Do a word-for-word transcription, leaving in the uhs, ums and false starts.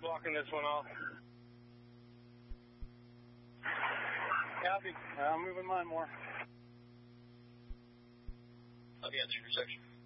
walking this one off. Copy. I'm moving mine more. Copy, answer intersection.